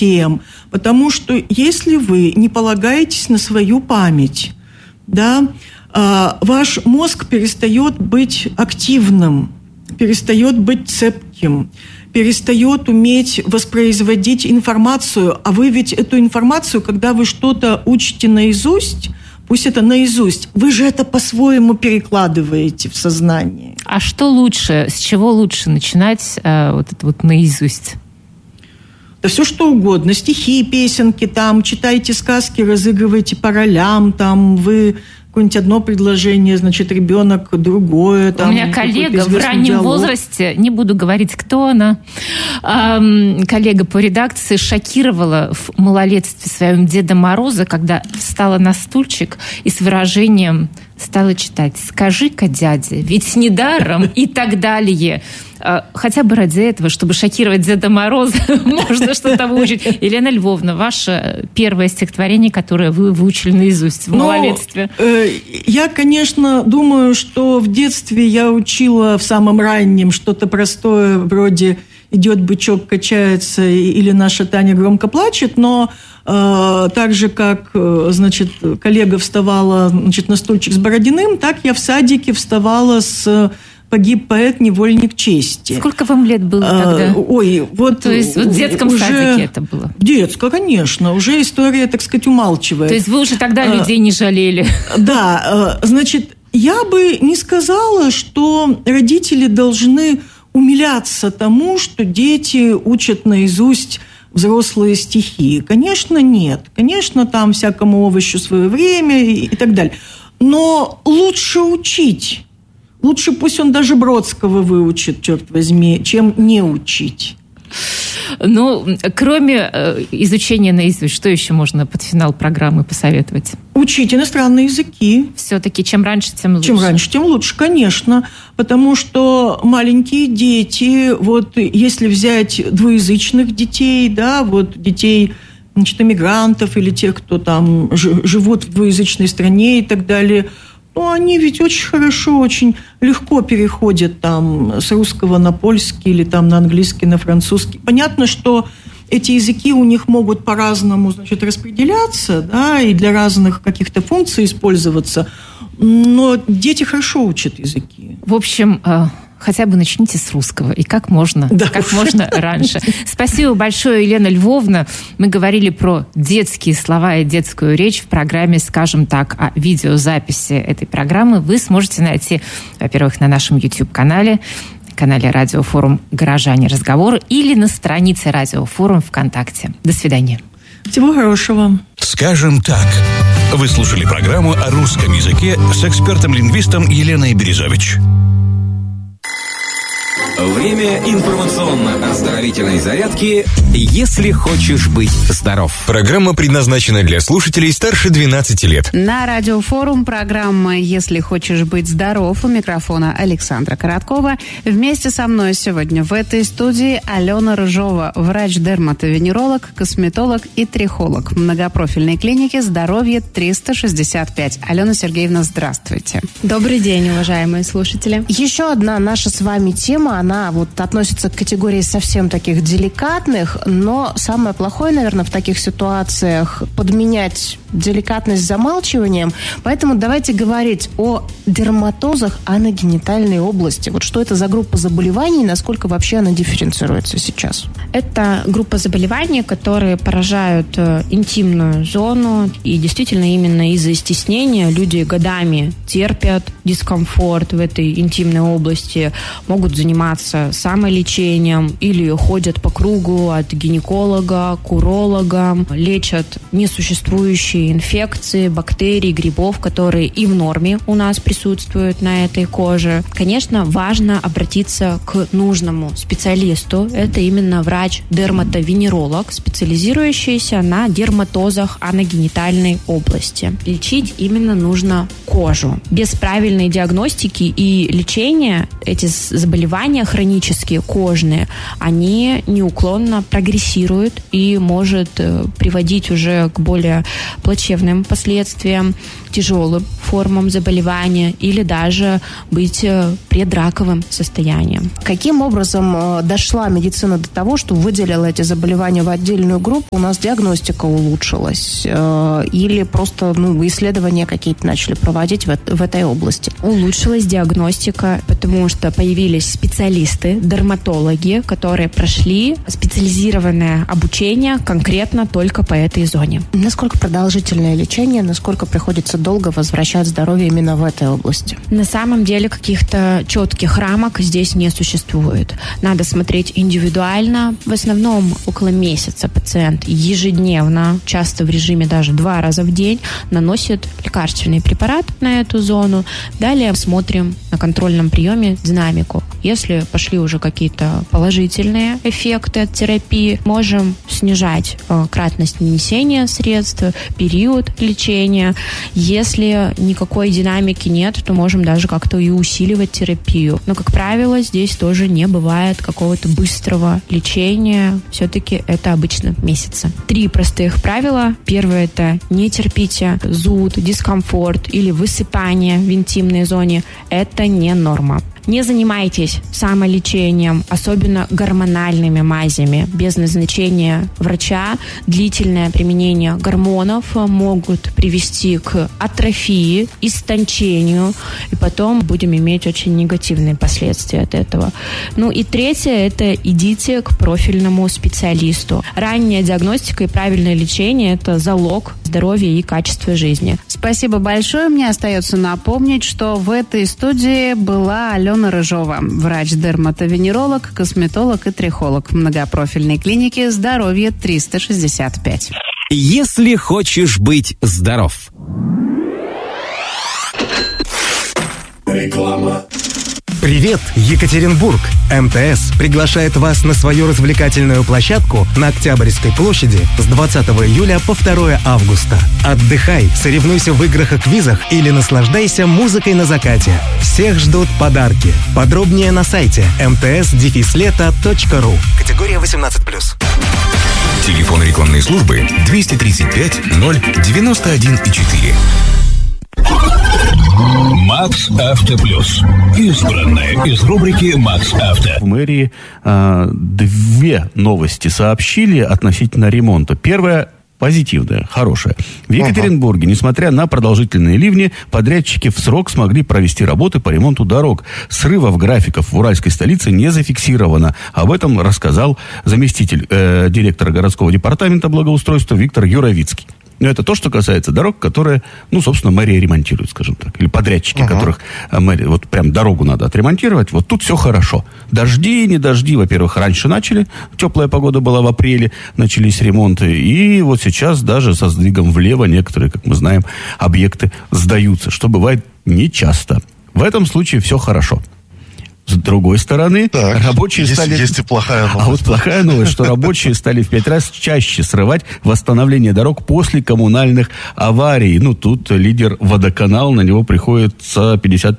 совсем. Потому что если вы не полагаетесь на свою память, да, ваш мозг перестает быть активным, перестает быть цепким, перестает уметь воспроизводить информацию. А вы ведь эту информацию, когда вы что-то учите наизусть, пусть это наизусть, вы же это по-своему перекладываете в сознание. А что лучше, с чего лучше начинать вот это вот наизусть? Да все что угодно. Стихи, песенки, там, читайте сказки, разыгрывайте по ролям, там, вы какое-нибудь одно предложение, значит, ребенок другое. Там, у меня коллега в раннем диалог. Возрасте, не буду говорить, кто она, коллега по редакции шокировала в малолетстве своем Деда Мороза, когда встала на стульчик и с выражением стала читать «Скажи-ка, дядя, ведь недаром» и так далее. Хотя бы ради этого, чтобы шокировать Деда Мороза, можно что-то выучить. Елена Львовна, ваше первое стихотворение, которое вы выучили наизусть в малолетстве? Я, конечно, думаю, что в детстве я учила в самом раннем что-то простое, вроде «Идет бычок, качается» или «Наша Таня громко плачет», но так же, как, значит, коллега вставала, значит, на стульчик с Бородиным, так я в садике вставала с «Погиб поэт, невольник чести». Сколько вам лет было тогда? Ой, вот... То есть вот в детском садике это было? Детское, конечно. Уже история, так сказать, умалчивает. То есть вы уже тогда людей не жалели? Да. Значит, я бы не сказала, что родители должны умиляться тому, что дети учат наизусть взрослые стихи. Конечно, нет. Конечно, там всякому овощу свое время и так далее. Но лучше учить. Лучше пусть он даже Бродского выучит, черт возьми, чем не учить. Ну, кроме изучения наизусть, что еще можно под финал программы посоветовать? Учить иностранные языки. Все-таки чем раньше, тем лучше. Чем раньше, тем лучше, конечно. Потому что маленькие дети, вот если взять двуязычных детей, да, вот детей, значит, эмигрантов или тех, кто там живут в двуязычной стране и так далее, ну, они ведь очень хорошо, очень легко переходят там с русского на польский или там на английский, на французский. Понятно, что эти языки у них могут по-разному, значит, распределяться, да, и для разных каких-то функций использоваться, но дети хорошо учат языки. В общем, хотя бы начните с русского, и как можно раньше. Спасибо большое, Елена Львовна. Мы говорили про детские слова и детскую речь в программе «Скажем так», а видеозаписи этой программы вы сможете найти, во-первых, на нашем YouTube-канале, канале «Радиофорум. Горожане. Разговоры» или на странице «Радиофорум» ВКонтакте. До свидания. Всего хорошего. «Скажем так». Вы слушали программу о русском языке с экспертом-лингвистом Еленой Березович. Время информационно-оздоровительной зарядки «Если хочешь быть здоров». Программа предназначена для слушателей старше 12 лет. На Радиофорум программа «Если хочешь быть здоров». У микрофона Александра Короткова. Вместе со мной сегодня в этой студии Алена Рыжова, врач-дерматовенеролог, косметолог и трихолог многопрофильной клиники «Здоровье 365». Алена Сергеевна, здравствуйте. Добрый день, уважаемые слушатели. Еще одна наша с вами тема, она вот относится к категории совсем таких деликатных, но самое плохое, наверное, в таких ситуациях подменять деликатность замалчиванием. Поэтому давайте говорить о дерматозах аногенитальной области. Вот что это за группа заболеваний, насколько вообще она дифференцируется сейчас? Это группа заболеваний, которые поражают интимную зону, и действительно именно из-за стеснения люди годами терпят дискомфорт в этой интимной области, могут заниматься самолечением или ходят по кругу от гинеколога к урологам, лечат несуществующие инфекции, бактерий, грибов, которые и в норме у нас присутствуют на этой коже. Конечно, важно обратиться к нужному специалисту. Это именно врач-дерматовенеролог, специализирующийся на дерматозах аногенитальной области. Лечить именно нужно кожу. Без правильной правильной диагностики и лечения эти заболевания хронические, кожные, они неуклонно прогрессируют и может приводить уже к более плачевным последствиям, тяжелым формам заболевания или даже быть предраковым состоянием. Каким образом дошла медицина до того, что выделила эти заболевания в отдельную группу? У нас диагностика улучшилась? Или просто исследования какие-то начали проводить в этой области? Улучшилась диагностика, потому что появились специалисты, дерматологи, которые прошли специализированное обучение конкретно только по этой зоне. Насколько продолжительное лечение, насколько приходится долго возвращать здоровье именно в этой области? На самом деле каких-то четких рамок здесь не существует. Надо смотреть индивидуально. В основном около месяца пациент ежедневно, часто в режиме даже 2 раза в день, наносит лекарственный препарат на эту зону. Далее смотрим на контрольном приеме динамику. Если пошли уже какие-то положительные эффекты от терапии, можем снижать кратность нанесения средств, период лечения. Если никакой динамики нет, то можем даже как-то и усиливать терапию. Но, как правило, здесь тоже не бывает какого-то быстрого лечения. Все-таки это обычно месяцы. 3 простых правила. Первое – это не терпите зуд, дискомфорт или высыпание в интимной зоне. Это не норма. Не занимайтесь самолечением, особенно гормональными мазями. Без назначения врача длительное применение гормонов могут привести к атрофии, истончению, и потом будем иметь очень негативные последствия от этого. И третье – это идите к профильному специалисту. Ранняя диагностика и правильное лечение – это залог здоровья и качества жизни. Спасибо большое. Мне остается напомнить, что в этой студии была Алена Рыжова, врач-дерматовенеролог, косметолог и трихолог в многопрофильной клинике «Здоровье 365». Если хочешь быть здоров. Реклама. Привет, Екатеринбург! МТС приглашает вас на свою развлекательную площадку на Октябрьской площади с 20 июля по 2 августа. Отдыхай, соревнуйся в играх и квизах или наслаждайся музыкой на закате. Всех ждут подарки. Подробнее на сайте mts-лето.ру. Категория 18+. Телефон рекламной службы 235 091,4. Макс Авто Плюс. Избранное из рубрики Макс Авто. В мэрии 2 новости сообщили относительно ремонта. Первая позитивная, хорошая. В Екатеринбурге, несмотря на продолжительные ливни, подрядчики в срок смогли провести работы по ремонту дорог. Срывов графиков в уральской столице не зафиксировано. Об этом рассказал заместитель директора городского департамента благоустройства Виктор Юровицкий. Но это то, что касается дорог, которые, собственно, мэрия ремонтирует, скажем так. Или подрядчики, которых мэрия, вот прям дорогу надо отремонтировать. Вот тут все хорошо. Дожди, не дожди, во-первых, раньше начали. Теплая погода была в апреле, начались ремонты. И вот сейчас даже со сдвигом влево некоторые, как мы знаем, объекты сдаются, что бывает нечасто. В этом случае все хорошо. С другой стороны, рабочие стали... Есть и плохая новость. А вот плохая новость, что рабочие стали в 5 раз чаще срывать восстановление дорог после коммунальных аварий. Тут лидер водоканал, на него приходится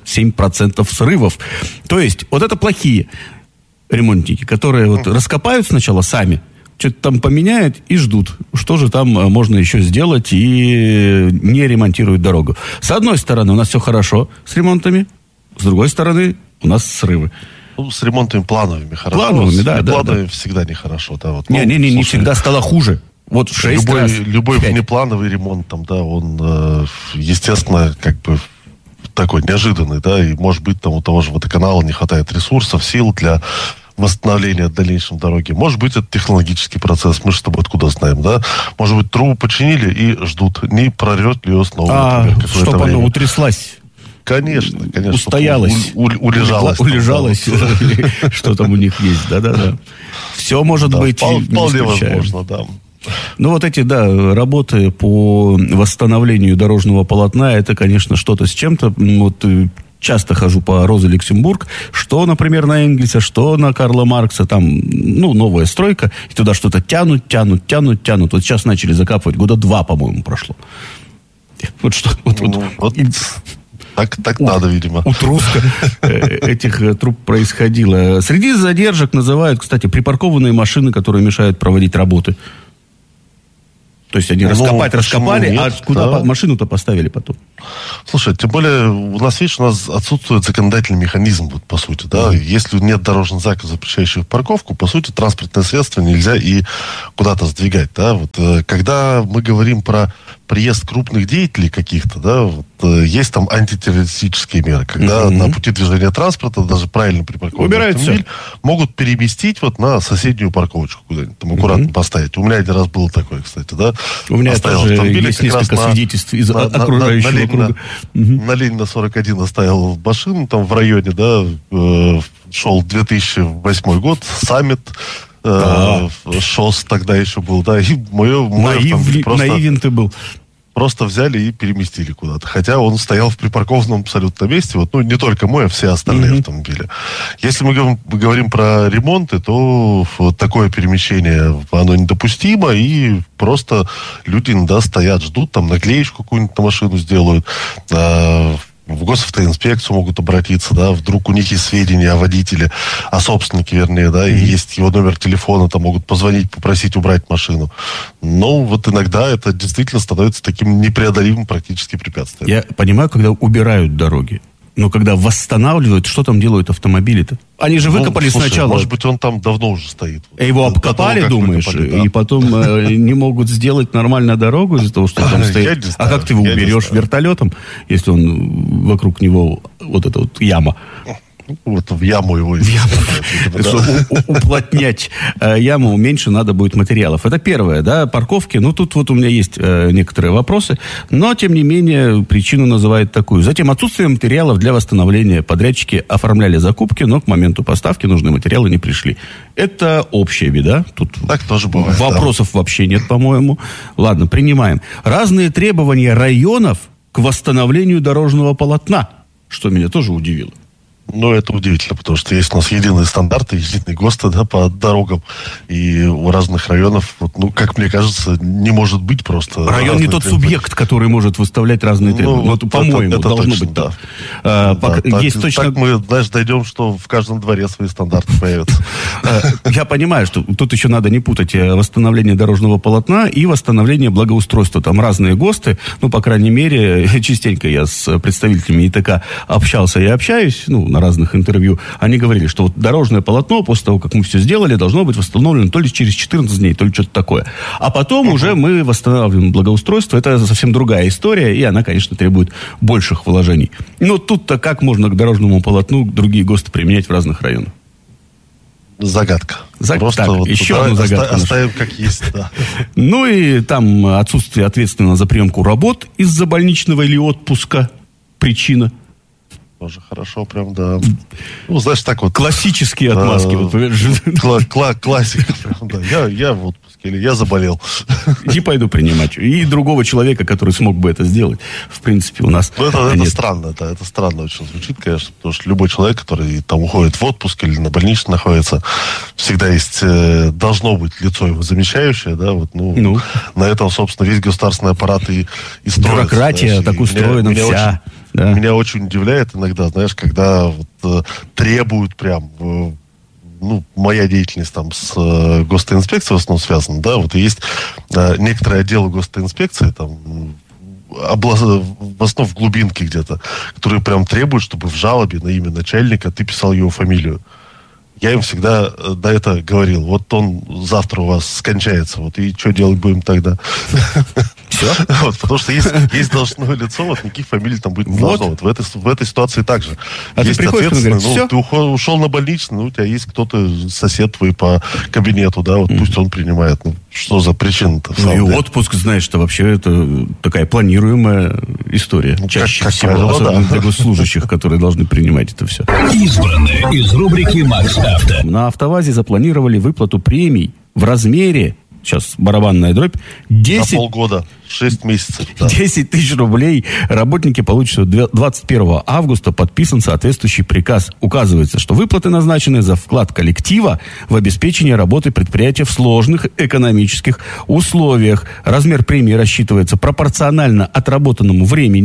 57% срывов. То есть, вот это плохие ремонтники, которые раскопают сначала сами, что-то там поменяют и ждут, что же там можно еще сделать, и не ремонтируют дорогу. С одной стороны, у нас все хорошо с ремонтами, с другой стороны, у нас срывы. С ремонтами плановыми хорошо. Плановыми, да. Плановыми всегда нехорошо. Да, не всегда стало хуже. Вот в 6 раз. Любой внеплановый ремонт, он, естественно, такой неожиданный, да, и, может быть, у того же водоканала не хватает ресурсов, сил для восстановления дальнейшем дороги. Может быть, это технологический процесс, мы же с тобой откуда знаем, да? Может быть, трубу починили и ждут, не прорвет ли ее снова, например, какое-то чтобы время. она утряслась. Конечно. Устоялась. Улежалась. Что там у них есть, да. Все может быть. Вполне возможно, да. Вот эти, работы по восстановлению дорожного полотна, это, конечно, что-то с чем-то. Часто хожу по Розе Люксембург, что, например, на Энгельса, что на Карла Маркса, там, новая стройка, и туда что-то тянут. Вот сейчас начали закапывать, 2 года, по-моему, прошло. Так надо, видимо. Утруска этих труб происходила. Среди задержек называют, кстати, припаркованные машины, которые мешают проводить работы. То есть они раскопали, нет, а куда машину-то поставили потом? Слушай, тем более у нас отсутствует законодательный механизм, вот, по сути, да. Если нет дорожных знаков, запрещающих парковку, по сути, транспортное средство нельзя и куда-то сдвигать, да. Вот, когда мы говорим про приезд крупных деятелей каких-то, да, вот, есть там антитеррористические меры, когда на пути движения транспорта даже правильно припаркованный автомобиль могут переместить вот на соседнюю парковочку куда-нибудь, там аккуратно поставить. У меня один раз было такое, кстати, да. У меня тоже есть несколько свидетельств из окружающего круга. На Ленина 41 оставил машину там в районе, да, шел 2008 год, саммит, ШОС тогда еще был, да, и наивен ты был. Просто взяли и переместили куда-то. Хотя он стоял в припаркованном абсолютно месте. Вот, ну, не только мой, а все остальные автомобили. Если мы говорим про ремонты, то вот такое перемещение, оно недопустимо. И просто люди иногда стоят, ждут, там наклеечку какую-нибудь на машину сделают. В госавтоинспекцию могут обратиться, да, вдруг у них есть сведения о водителе, о собственнике, вернее, да, и есть его номер телефона, там могут позвонить, попросить убрать машину. Но вот иногда это действительно становится таким непреодолимым практически препятствием. Я понимаю, когда убирают дороги, но когда восстанавливают, что там делают автомобили-то? Они же выкопали сначала. Может быть, он там давно уже стоит. Его обкопали, того, думаешь, выкопали, да. И потом не могут сделать нормально дорогу из-за того, что там стоит. А как ты его уберешь вертолетом, если он вокруг него вот эта вот яма? Вот в яму его. Уплотнять яму, меньше надо будет материалов. Это первое, да, парковки. Ну, тут вот у меня есть некоторые вопросы, но, тем не менее, причину называют такую. Затем отсутствие материалов для восстановления. Подрядчики оформляли закупки, но к моменту поставки нужные материалы не пришли. Это общая беда. Тут так тоже бывает. Вопросов вообще нет, по-моему. Ладно, принимаем. Разные требования районов к восстановлению дорожного полотна, что меня тоже удивило. Ну, это удивительно, потому что есть у нас единые стандарты, единые ГОСТы, да, по дорогам. И у разных районов, вот, ну, как мне кажется, не может быть просто... Район не тот субъект, который может выставлять разные требования. Ну, по-моему, это должно точно, быть да. Есть точно... Так мы, знаешь, дойдем, что в каждом дворе свои стандарты появятся. Я понимаю, что тут еще надо не путать восстановление дорожного полотна и восстановление благоустройства. Там разные ГОСТы. Ну, по крайней мере, частенько я с представителями ИТК общался и общаюсь, ну, на разных интервью, они говорили, что вот дорожное полотно, после того, как мы все сделали, должно быть восстановлено то ли через 14 дней, то ли что-то такое. А потом уже мы восстанавливаем благоустройство. Это совсем другая история, и она, конечно, требует больших вложений. Но тут-то как можно к дорожному полотну другие ГОСТы применять в разных районах? Загадка. Просто так, вот еще одну загадку оставим как есть, да. Ну и там отсутствие ответственного за приемку работ из-за больничного или отпуска. Причина. Тоже хорошо, прям, да. Ну, знаешь, так вот... Классические отмазки. Классика, прям, да. Я в отпуске, или я заболел. Не пойду принимать. И другого человека, который смог бы это сделать, в принципе, у нас это странно, да. Это странно очень звучит, конечно, потому что любой человек, который там уходит в отпуск или на больничном находится, всегда есть, должно быть лицо его замещающее, да, вот, ну. На этом, собственно, весь государственный аппарат и строится. Бюрократия так устроена вся. Да. Меня очень удивляет иногда, знаешь, когда вот, требуют прям, ну, моя деятельность там с госинспекцией в основном связана, да, вот и есть некоторые отделы госинспекции, там, в основном в глубинке где-то, которые прям требуют, чтобы в жалобе на имя начальника ты писал его фамилию. Я им всегда до этого говорил, вот он завтра у вас скончается, вот и что делать будем тогда? Все? Вот, потому что есть должностное лицо, вот никаких фамилий там быть не должно. Вот в этой ситуации также. А есть ты приходишь, говорит, все? Ты ушел на больничный, ну, у тебя есть кто-то, сосед твой по кабинету, да, вот пусть он принимает. Ну, что за причина-то? Ну, и отпуск, знаешь, что вообще это такая планируемая история. Ну, чаще всего, особенно для госслужащих, которые должны принимать это все. Избранные из рубрики «Макс Авто». На АвтоВАЗе запланировали выплату премий в размере, сейчас барабанная дробь, 10... На полгода, 6 месяцев. Да. 10 тысяч рублей работники получат 21 августа. Подписан соответствующий приказ. Указывается, что выплаты назначены за вклад коллектива в обеспечение работы предприятия в сложных экономических условиях. Размер премии рассчитывается пропорционально отработанному времени.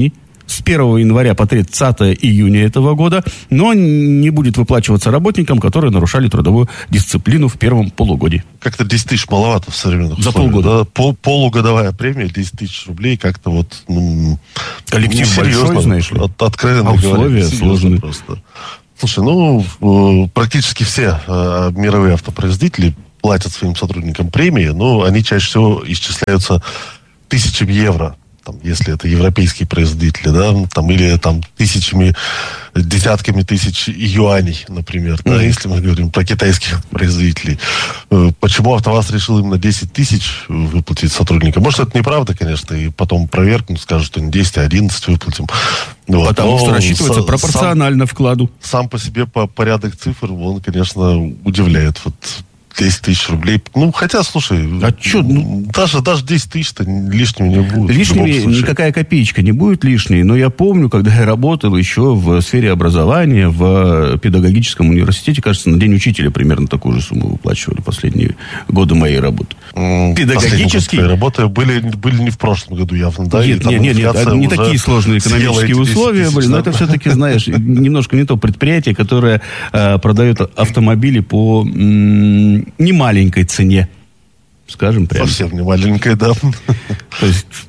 с 1 января по 30 июня этого года, но не будет выплачиваться работникам, которые нарушали трудовую дисциплину в первом полугодии. Как-то 10 тысяч маловато в современных за условиях. Полгода. Да? Полугодовая премия 10 тысяч рублей как-то вот... Коллектив большой, знаешь ли. Откровенно условия сложные. Просто. Слушай, практически все мировые автопроизводители платят своим сотрудникам премии, но они чаще всего исчисляются тысячами евро. Если это европейские производители, да, или тысячами, десятками тысяч юаней, например, да, если мы говорим про китайских производителей. Почему АвтоВАЗ решил именно 10 тысяч выплатить сотрудникам? Может, это неправда, конечно, и потом проверкнут, скажут, что не 10, а 11 выплатим. Вот. Потому что рассчитывается пропорционально вкладу. Сам по себе порядок цифр, он, конечно, удивляет. 10 тысяч рублей. Хотя, слушай, даже 10 тысяч-то лишними не будет. Лишними никакая копеечка не будет лишней, но я помню, когда я работал еще в сфере образования, в педагогическом университете, кажется, на День учителя примерно такую же сумму выплачивали последние годы моей работы. Педагогические работы были не в прошлом году явно, да? Нет, не такие сложные экономические условия были, но это все-таки, знаешь, немножко не то предприятие, которое продает автомобили по немаленькой цене, скажем прямо. Совсем немаленькой, да. То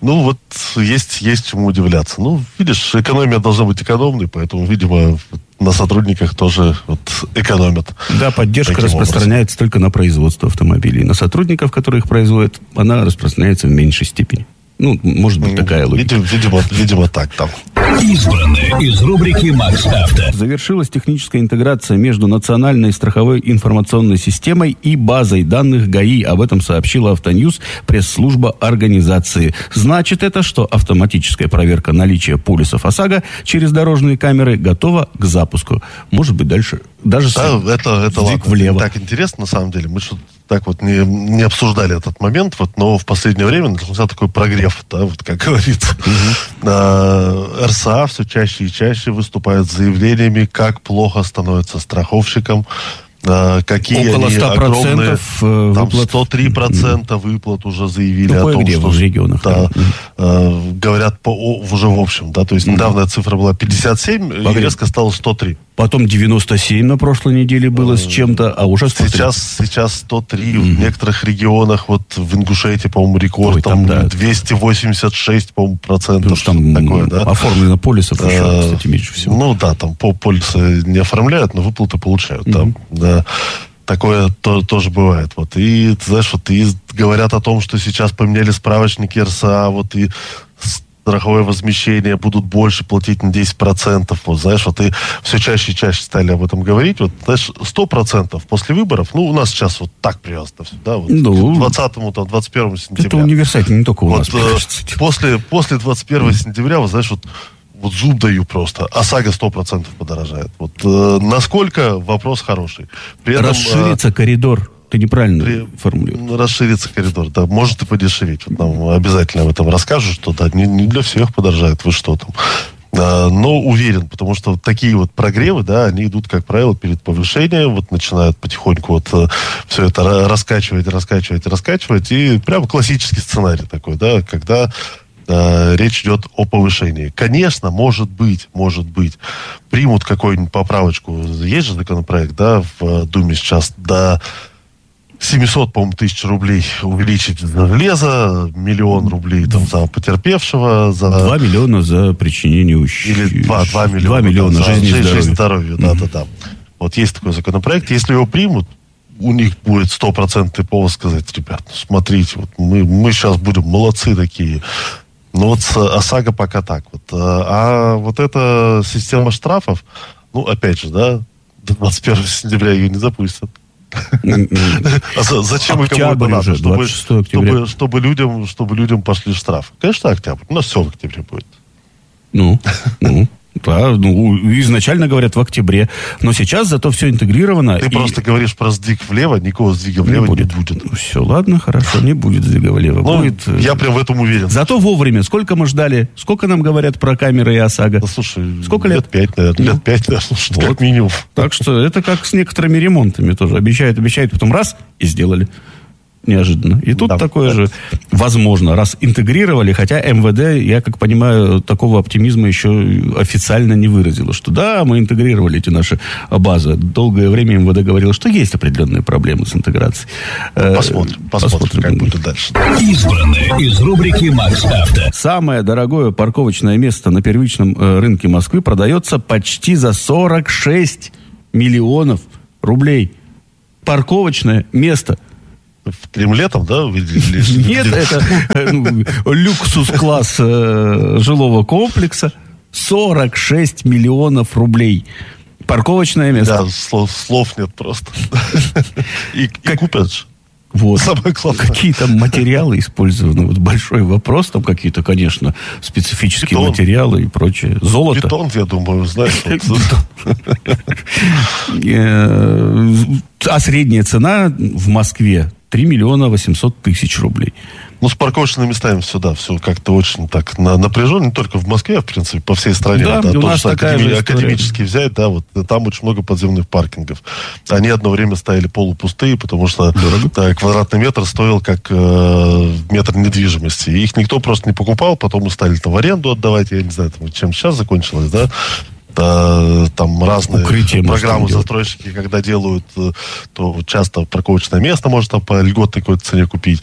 есть, есть чему удивляться. Видишь, экономия должна быть экономной, поэтому, видимо, на сотрудниках тоже экономят. Да, поддержка распространяется только на производство автомобилей. На сотрудников, которые их производят, она распространяется в меньшей степени. Может быть, такая логика. Видимо, так там. Избранное из рубрики «Макс Авто». Завершилась техническая интеграция между национальной страховой информационной системой и базой данных ГАИ. Об этом сообщила Автоньюз, пресс-служба организации. Значит это, что автоматическая проверка наличия полисов ОСАГО через дорожные камеры готова к запуску. Может быть, дальше даже это ладно. Влево. Так интересно, на самом деле. Мы что-то так не обсуждали этот момент, но в последнее время начался такой прогрев, да, как говорится. РСА все чаще и чаще выступают с заявлениями, как плохо становится страховщикам, какие около они 100% огромные, выплат. 103% выплат уже заявили о том, что в регионах, говорят уже в общем, да, то есть недавно цифра была 57, и резко стало 103. Потом 97 на прошлой неделе было с чем-то, а уже 103. Сейчас 103. В некоторых регионах, в Ингушетии, по-моему, рекорд, 286, по-моему, процентов. Там такое, да? Оформлено полисов еще, кстати, меньше всего. Там полисы не оформляют, но выплаты получают. Да. Такое тоже бывает. И, ты знаешь, и говорят о том, что сейчас поменяли справочники РСА, и страховое возмещение будут больше платить на 10%. И все чаще и чаще стали об этом говорить. 100% после выборов, у нас сейчас так привязано все, да, 20-му, 21 сентября. Это универсально, не только у нас. После 21 сентября, зуб даю просто. ОСАГО 100% подорожает. Насколько вопрос хороший. При этом, расширится коридор. Ты неправильно формулируешь. Расширится коридор, да. Может и подешеветь. Нам обязательно об этом расскажут, что не для всех подорожает. Вы что там. Но уверен, потому что такие прогревы, да, они идут, как правило, перед повышением, начинают потихоньку все это раскачивать, и прям классический сценарий такой, да, когда речь идет о повышении. Конечно, может быть, примут какую-нибудь поправочку. Есть же законопроект, да, в Думе сейчас до 700, по-моему, тысяч рублей увеличить за железо, 1 миллион рублей за потерпевшего, за... 2 миллиона за причинение ущерба. Или 2 миллиона, 2 миллиона за жизни и здоровью. Да. Есть такой законопроект. Если его примут, у них будет 100% повод сказать: ребят, смотрите, мы сейчас будем молодцы такие. С ОСАГО пока так. А эта система штрафов, опять же, да, до 21 сентября ее не запустят. Зачем и кому это надо? Чтобы людям пошли штрафы. Конечно, октябрь. У нас все в октябре будет. Да, изначально говорят в октябре. Но сейчас зато все интегрировано. Ты просто говоришь про сдвиг влево, никакого сдвига влево не будет. Все, ладно, хорошо, не будет сдвига влево. Я прям в этом уверен. Зато вовремя. Сколько мы ждали? Сколько нам говорят про камеры и ОСАГО? Слушай, сколько лет? 5, наверное. Лет 5, как минимум. Так что это как с некоторыми ремонтами тоже. Обещают, потом раз и сделали. неожиданно. И тут такое же возможно, раз интегрировали, хотя МВД, я как понимаю, такого оптимизма еще официально не выразило, что да, мы интегрировали эти наши базы. Долгое время МВД говорило, что есть определенные проблемы с интеграцией. Посмотрим, как будет дальше. Избранное из рубрики «Макс Авто». Самое дорогое парковочное место на первичном рынке Москвы продается почти за 46 миллионов рублей. Парковочное место. В Кремле там, да, увидели? Нет, это люксус-класс жилого комплекса. 46 миллионов рублей. Парковочное место. Да, слов нет просто. И купят же. Вот. Какие там материалы использованы? Вот большой вопрос. Там какие-то, конечно, специфические материалы и прочее. Золото. Бетон, я думаю, знаешь. А средняя цена в Москве 3 миллиона 800 тысяч рублей. Ну, с парковочными местами все как-то очень так напряженно, не только в Москве, а в принципе по всей стране. Да, у нас академически взять, да, вот там очень много подземных паркингов. Они одно время стояли полупустые, потому что квадратный метр стоил как метр недвижимости. И их никто просто не покупал, потом мы стали там в аренду отдавать, я не знаю, чем сейчас закончилось, да. Там разные программы застройщики, когда делают, то часто парковочное место можно там по льготной какой-то цене купить.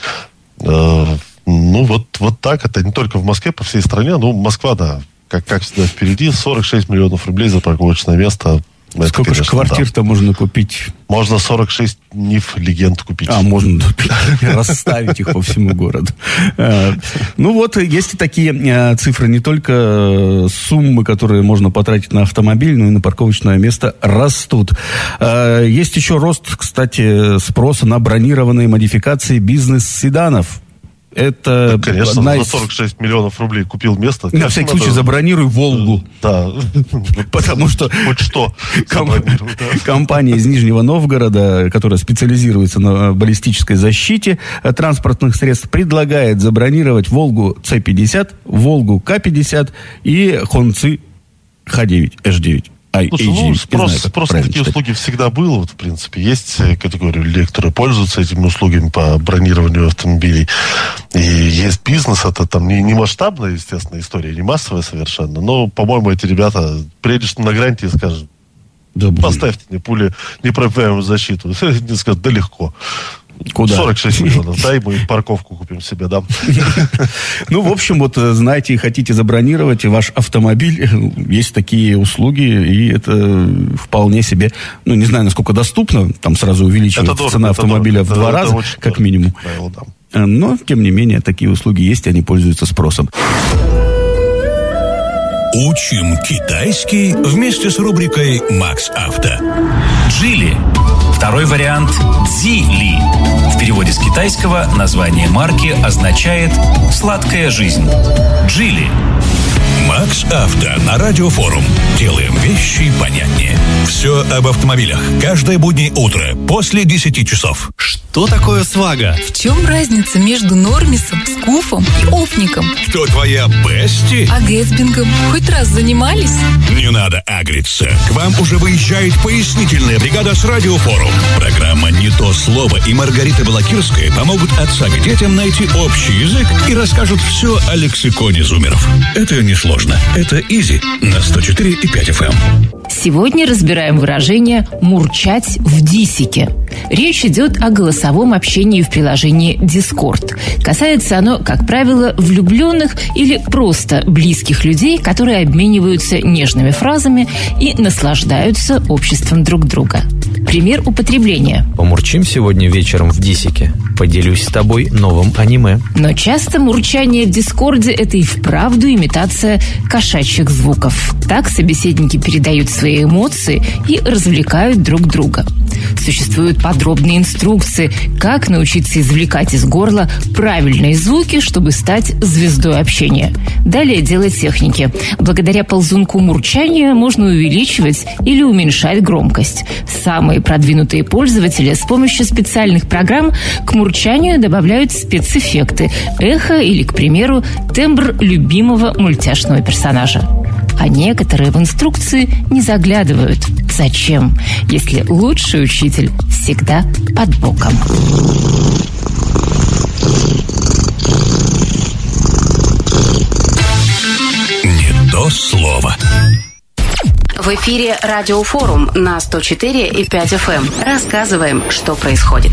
Ну, вот так. Это не только в Москве, по всей стране. Ну, Москва, да, как всегда впереди. 46 миллионов рублей за парковочное место. Сколько же квартир-то можно купить? Можно 46 НИФ легенд купить. Можно расставить их по всему городу. Ну вот, есть и такие цифры. Не только суммы, которые можно потратить на автомобиль, но и на парковочное место растут. Есть еще рост, кстати, спроса на бронированные модификации бизнес-седанов. Это, конечно, за 46 миллионов рублей купил место. На всякий случай забронируй «Волгу». Да. Потому что хоть что компания из Нижнего Новгорода, которая специализируется на баллистической защите транспортных средств, предлагает забронировать «Волгу С-50», «Волгу К-50 и «Хонци Х9», H9. Слушай, спрос на такие услуги всегда был. Вот, в принципе, есть категория людей, которые пользуются этими услугами по бронированию автомобилей. И есть бизнес. Это там не масштабная, естественно, история, не массовая совершенно. Но, по-моему, эти ребята приедешь на гранте и скажешь, поставьте мне пули непробиваемую защиту. Они скажут, да легко. Куда? 46 миллионов. Дай мы парковку купим себе, да. Ну, в общем, вот, знаете, хотите забронировать ваш автомобиль, есть такие услуги, и это вполне себе, ну, не знаю, насколько доступно, там сразу увеличивается цена автомобиля в 2 раза, как минимум. Но, тем не менее, такие услуги есть, и они пользуются спросом. Учим китайский вместе с рубрикой «Макс Авто». Джили. Второй вариант Дзили. В переводе с китайского название марки означает «сладкая жизнь». Джили. Макс Авто на Радиофорум. Делаем вещи понятнее. Все об автомобилях. Каждое буднее утро после 10 часов. Что такое свага? В чем разница между нормисом, скуфом и офником? Кто твоя бести? А гэтсбингом хоть раз занимались? Не надо агриться. К вам уже выезжает пояснительная бригада с Радиофорум. Программа «Не то слово» и Маргарита Балакирская помогут отцам и детям найти общий язык и расскажут все о лексиконе зумеров. Это несложно. Это изи на 104,5 FM. Сегодня разбираем выражение «мурчать в дисике». Речь идет о голосовом общении в приложении Discord. Касается оно, как правило, влюбленных или просто близких людей, которые обмениваются нежными фразами и наслаждаются обществом друг друга. Пример употребления. Помурчим сегодня вечером в дисике. Поделюсь с тобой новым аниме. Но часто мурчание в Дискорде – это и вправду имитация кошачьих звуков. Так собеседники передают свои эмоции и развлекают друг друга. Существуют подробные инструкции, как научиться извлекать из горла правильные звуки, чтобы стать звездой общения. Далее дело техники. Благодаря ползунку мурчания можно увеличивать или уменьшать громкость. Самые продвинутые пользователи с помощью специальных программ к мурчанию добавляют спецэффекты, эхо или, к примеру, тембр любимого мультяшного персонажа. А некоторые в инструкции не заглядывают. Зачем, если лучший учитель всегда под боком? слово. В эфире Радиофорум на 104,5 FM. Рассказываем, что происходит.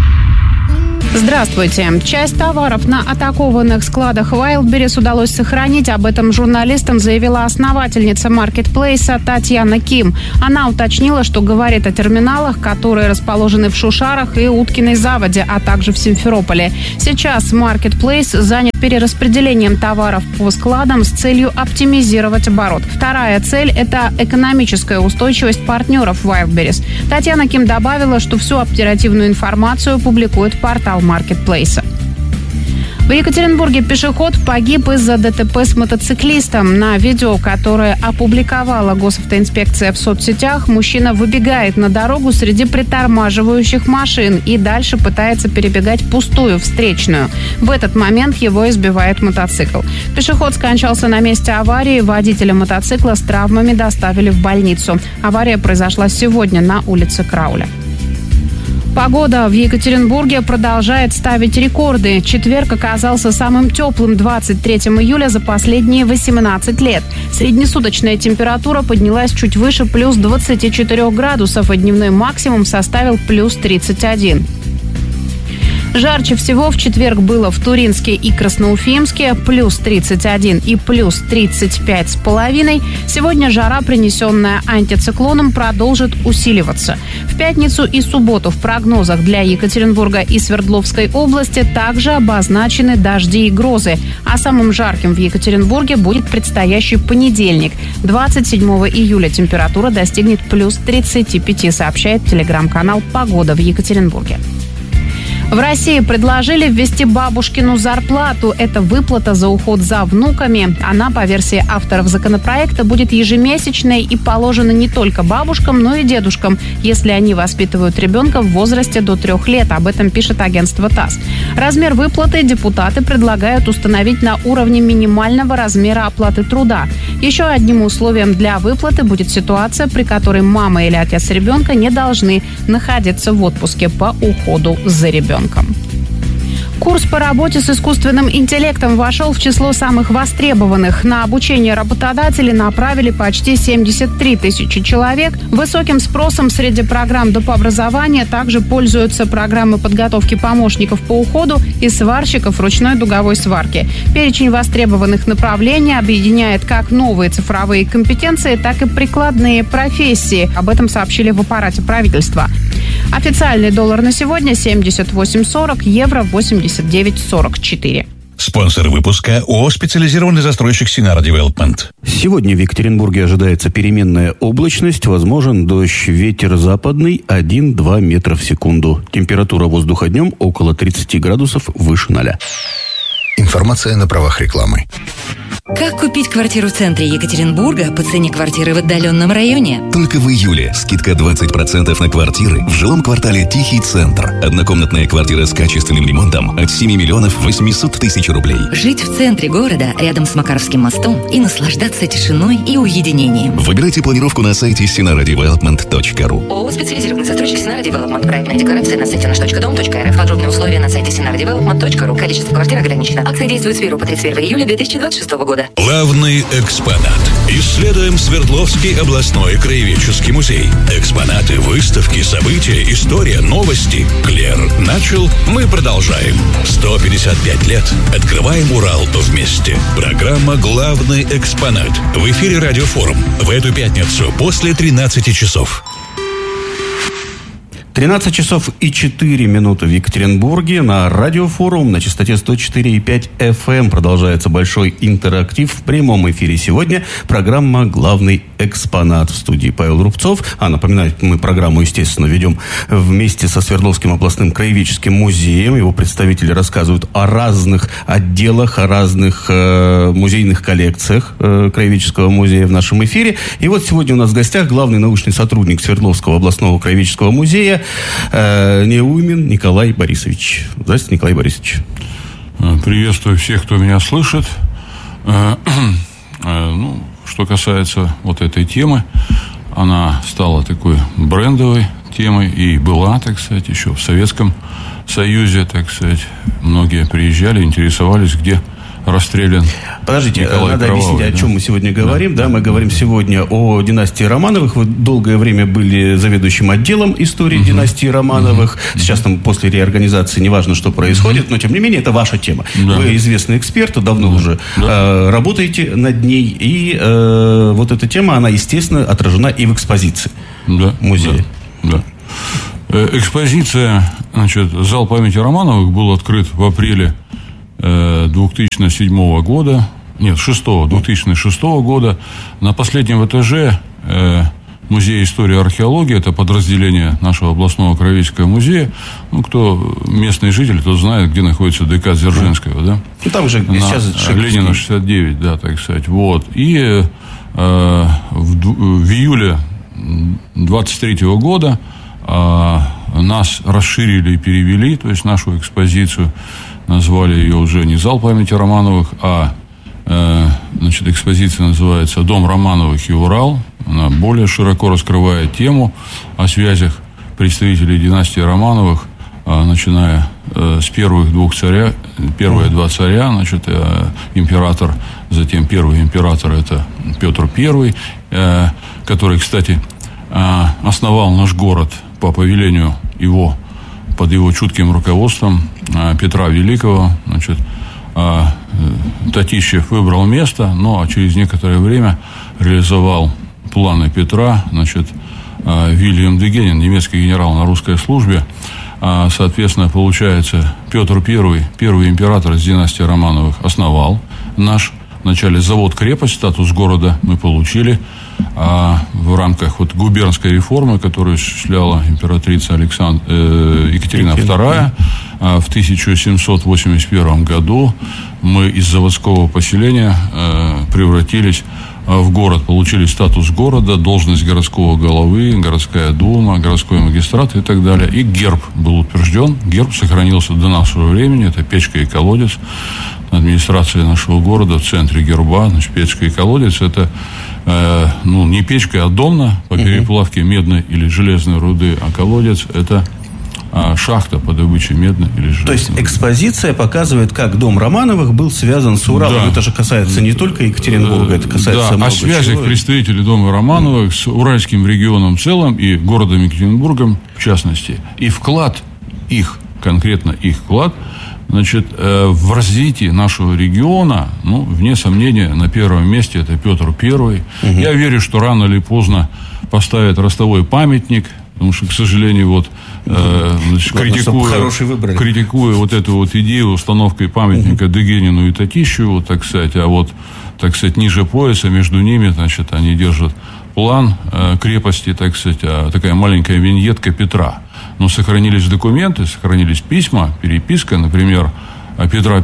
Здравствуйте. Часть товаров на атакованных складах Wildberries удалось сохранить. Об этом журналистам заявила основательница маркетплейса Татьяна Ким. Она уточнила, что говорит о терминалах, которые расположены в Шушарах и Уткиной Заводе, а также в Симферополе. Сейчас маркетплейс занят перераспределением товаров по складам с целью оптимизировать оборот. Вторая цель – это экономическая устойчивость партнеров Wildberries. Татьяна Ким добавила, что всю оперативную информацию публикует портал маркетплейса. В Екатеринбурге пешеход погиб из-за ДТП с мотоциклистом. На видео, которое опубликовала госавтоинспекция в соцсетях, мужчина выбегает на дорогу среди притормаживающих машин и дальше пытается перебегать пустую встречную. В этот момент его избивает мотоцикл. Пешеход скончался на месте аварии. Водителя мотоцикла с травмами доставили в больницу. Авария произошла сегодня на улице Крауля. Погода в Екатеринбурге продолжает ставить рекорды. Четверг оказался самым теплым 23 июля за последние 18 лет. Среднесуточная температура поднялась чуть выше плюс 24 градусов, и дневной максимум составил плюс 31. Жарче всего в четверг было в Туринске и Красноуфимске, плюс 31 и плюс 35,5. Сегодня жара, принесенная антициклоном, продолжит усиливаться. В пятницу и субботу в прогнозах для Екатеринбурга и Свердловской области также обозначены дожди и грозы. А самым жарким в Екатеринбурге будет предстоящий понедельник. 27 июля температура достигнет плюс 35, сообщает телеграм-канал «Погода в Екатеринбурге». В России предложили ввести бабушкину зарплату. Это выплата за уход за внуками. Она, по версии авторов законопроекта, будет ежемесячной и положена не только бабушкам, но и дедушкам, если они воспитывают ребенка в возрасте до 3 лет. Об этом пишет агентство ТАСС. Размер выплаты депутаты предлагают установить на уровне минимального размера оплаты труда. Еще одним условием для выплаты будет ситуация, при которой мама или отец ребенка не должны находиться в отпуске по уходу за ребенком. Курс по работе с искусственным интеллектом вошел в число самых востребованных. На обучение работодатели направили почти 73 тысячи человек. Высоким спросом среди программ доп. Образования также пользуются программы подготовки помощников по уходу и сварщиков ручной дуговой сварки. Перечень востребованных направлений объединяет как новые цифровые компетенции, так и прикладные профессии. Об этом сообщили в аппарате правительства. Официальный доллар на сегодня 78,40, евро 89,44. Спонсор выпуска ООО «Специализированный застройщик Синара Девелопмент». Сегодня в Екатеринбурге ожидается переменная облачность, возможен дождь, ветер западный 1-2 метра в секунду. Температура воздуха днем около 30 градусов выше 0. Информация на правах рекламы. Как купить квартиру в центре Екатеринбурга по цене квартиры в отдаленном районе? Только в июле скидка 20% на квартиры в жилом квартале «Тихий центр». Однокомнатная квартира с качественным ремонтом от 7 миллионов 800 тысяч рублей. Жить в центре города, рядом с Макаровским мостом, и наслаждаться тишиной и уединением. Выбирайте планировку на сайте sinaradevelopment.ru. ООО «Специализированный застройщик Синара Девелопмент». Проектная декларация на сайте nаш.дом.рф. Подробные условия на сайте sinaradevelopment.ru. Количество квартир ограничено. Акция действует с 1 по 31 июля 2026 года. Главный экспонат. Исследуем Свердловский областной краеведческий музей. Экспонаты, выставки, события, история, новости. Клер начал, мы продолжаем. 155 лет. Открываем Урал вместе. Программа «Главный экспонат». В эфире Радиофорум. В эту пятницу после 13 часов. 13 часов и 4 минуты в Екатеринбурге. На Радиофорум на частоте 104,5 FM продолжается большой интерактив в прямом эфире. Сегодня программа «Главный экспонат». В студии Павел Рубцов. Напоминаю, мы программу, естественно, ведем вместе со Свердловским областным краеведческим музеем. Его представители рассказывают о разных отделах, о разных музейных коллекциях краеведческого музея в нашем эфире. И вот сегодня у нас в гостях главный научный сотрудник Свердловского областного краеведческого музея Неумин Николай Борисович. Здравствуйте, Николай Борисович. Приветствую всех, кто меня слышит. Что касается вот этой темы, она стала такой брендовой темой и была, так сказать, еще в Советском Союзе, так сказать. Многие приезжали, интересовались, где расстрелян. Подождите, Николай надо Кровавый, объяснить, о чем мы сегодня говорим. Да, мы говорим сегодня о династии Романовых. Вы долгое время были заведующим отделом истории династии Романовых. Сейчас там после реорганизации неважно, что происходит, но тем не менее это ваша тема. Да. Вы известный эксперт, давно уже работаете над ней. И вот эта тема, она, естественно, отражена и в экспозиции музея. Да. Экспозиция, значит, зал памяти Романовых был открыт в апреле 2007 года, 2006 года. На последнем этаже Музея истории и археологии, это подразделение нашего областного краеведческого музея. Ну, кто местный житель, тот знает, где находится ДК Дзержинского, да? Ну, там же сейчас Ленина 69, да, так сказать. Вот. И в июле 23 года нас расширили и перевели, то есть нашу экспозицию, назвали ее уже не «Зал памяти Романовых», а значит, экспозиция называется «Дом Романовых и Урал». Она более широко раскрывает тему о связях представителей династии Романовых, начиная с первых двух царя, первые два царя, значит, император, затем первый император, это Петр I, который, кстати, основал наш город по повелению его, под его чутким руководством Петра Великого. Значит, Татищев выбрал место, но через некоторое время реализовал планы Петра. Значит, Вильям Дегенин, немецкий генерал на русской службе. Соответственно, получается, Петр I, первый император из династии Романовых, основал наш вначале завод-крепость, статус города мы получили в рамках вот губернской реформы, которую осуществляла императрица Екатерина II. В 1781 году мы из заводского поселения превратились в город, получили статус города, должность городского головы, городская дума, городской магистрат и так далее. И герб был утвержден. Герб сохранился до нашего времени. Это печка и колодец. Администрация нашего города в центре герба. Значит, печка и колодец — это не печка, а домна по переплавке медной или железной руды, а колодец — это шахта по добыче медной или железной. То есть экспозиция показывает, как дом Романовых был связан с Уралом. Да. Это же касается не только Екатеринбурга, это касается много чего. О связях представителей дома Романовых с Уральским регионом в целом и городом Екатеринбургом в частности. И вклад их, конкретно их вклад, значит, в развитии нашего региона, вне сомнения, на первом месте это Петр I. Я верю, что рано или поздно поставят ростовой памятник, потому что, к сожалению, критикуя вот эту вот идею установкой памятника Дегенину и Татищеву, так сказать, так сказать, ниже пояса, между ними, значит, они держат план крепости, так сказать, такая маленькая виньетка Петра. Но сохранились документы, сохранились письма, переписка, например, Петра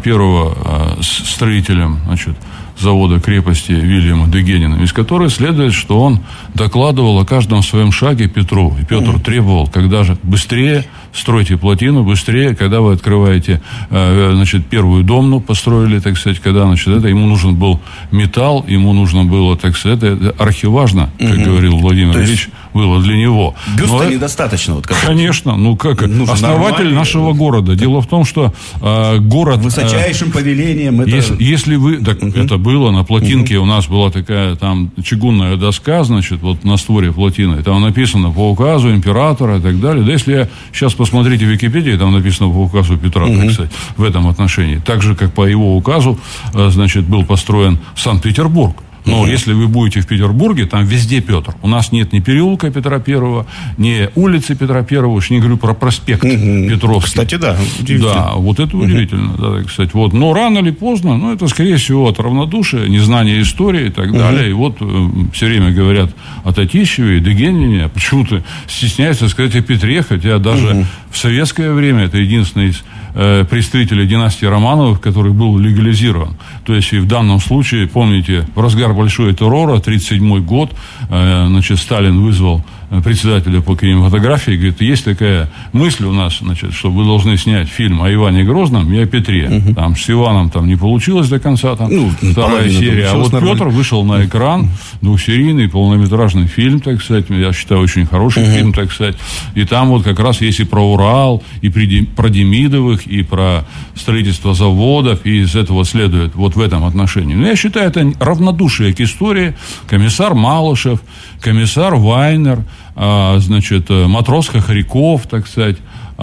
I с строителем, значит, завода крепости Вильяма Дегенина, из которой следует, что он докладывал о каждом своем шаге Петру. И Петр требовал, когда же быстрее стройте плотину, быстрее, когда вы открываете, значит, первую домну построили, так сказать, когда, значит, это ему нужен был металл, ему нужно было, так сказать, это архиважно, как говорил Владимир Ильич, было для него. Бюста недостаточно. Вот, конечно, основатель нашего города. Дело в том, что город... Высочайшим повелением это... Если вы... Так, это было на плотинке, у нас была такая там чугунная доска, значит, вот на створе плотины, там написано по указу императора и так далее. Да, если я сейчас посмотрите в Википедии, там написано по указу Петра, так сказать, в этом отношении. Так же, как по его указу, значит, был построен Санкт-Петербург. Но если вы будете в Петербурге, там везде Петр. У нас нет ни переулка Петра Первого, ни улицы Петра Первого, уж не говорю про проспект Петровский. Кстати, да, удивительно. Да, вот это удивительно, да, так сказать. Вот. Но рано или поздно, это, скорее всего, от равнодушия, незнания истории и так далее. И вот все время говорят о Татищеве и Дегенине, а почему-то стесняются сказать о Петре, хотя даже в советское время это единственный из представителей династии Романовых, который был легализирован. То есть, и в данном случае, помните, в разгар большого террора, 1937 год, значит, Сталин вызвал председателя по кинематографии, говорит, есть такая мысль у нас, значит, что вы должны снять фильм о Иване Грозном и о Петре. Там с Иваном там не получилось до конца, там вторая серия. А вот Петр вышел на экран, двухсерийный полнометражный фильм, так сказать, я считаю, очень хороший фильм, так сказать. И там вот как раз есть и про Урал. Урал, и про Демидовых, и про строительство заводов, и из этого следует вот в этом отношении. Но я считаю, это равнодушие к истории. Комиссар Малышев, комиссар Вайнер, значит, матрос Хохряков, так сказать,